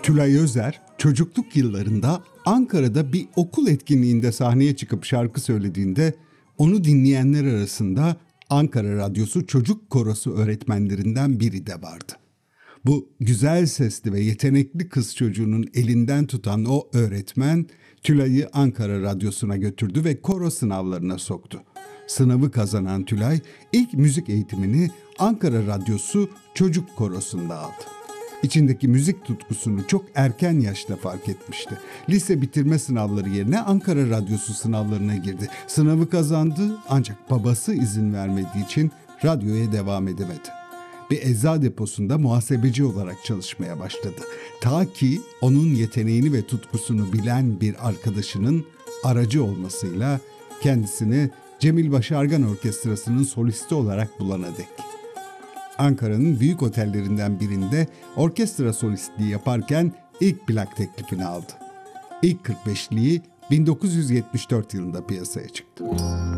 Tülay Özer, çocukluk yıllarında Ankara'da bir okul etkinliğinde sahneye çıkıp şarkı söylediğinde onu dinleyenler arasında Ankara Radyosu Çocuk Korosu öğretmenlerinden biri de vardı. Bu güzel sesli ve yetenekli kız çocuğunun elinden tutan o öğretmen Tülay'ı Ankara Radyosu'na götürdü ve koro sınavlarına soktu. Sınavı kazanan Tülay ilk müzik eğitimini Ankara Radyosu Çocuk Korosu'nda aldı. İçindeki müzik tutkusunu çok erken yaşta fark etmişti. Lise bitirme sınavları yerine Ankara Radyosu sınavlarına girdi. Sınavı kazandı ancak babası izin vermediği için radyoya devam edemedi. Bir ecza deposunda muhasebeci olarak çalışmaya başladı. Ta ki onun yeteneğini ve tutkusunu bilen bir arkadaşının aracı olmasıyla kendisini Cemil Başargan Orkestrası'nın solisti olarak bulana dek. Ankara'nın büyük otellerinden birinde orkestra solistliği yaparken ilk plak teklifini aldı. İlk 45'liği 1974 yılında piyasaya çıktı.